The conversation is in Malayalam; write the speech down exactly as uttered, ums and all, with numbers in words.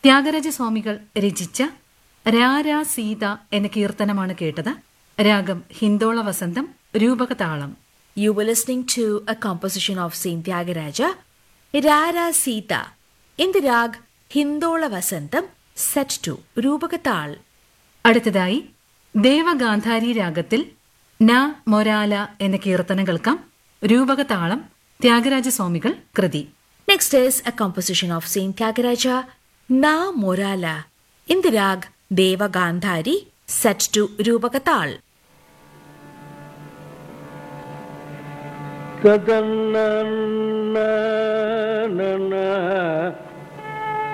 ത്യാഗരാജസ്വാമികൾ രചിച്ച രാരാ സീത എന്ന കീർത്തനമാണ് കേട്ടത്. രാഗം ഹിന്ദോള വസന്തം, രൂപകതാളം. You were listening to a composition of Saint Tyagaraja, Rara Sita, in the rag Hindola Vasantam, set to Rupakatal. അടുത്തതായി ദേവഗാന്ധാരി രാഗത്തിൽ ന മൊരാല എന്ന കീർത്തനം കേൾക്കാം. രൂപകതാളം, ത്യാഗരാജസ്വാമികൾ കൃതി. Next is a composition of Saint Tyagaraja, Na Morala, in the rag Deva Gandhari, set to Rupakatal. Tadanna